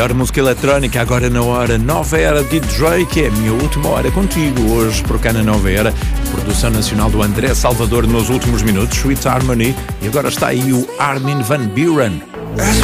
melhor música eletrónica agora na hora. Nova Era de Drake, é a minha última hora contigo hoje por cá na Nova Era. Produção nacional do André Salvador nos últimos minutos, Sweet Harmony. E agora está aí o Armin van Buuren.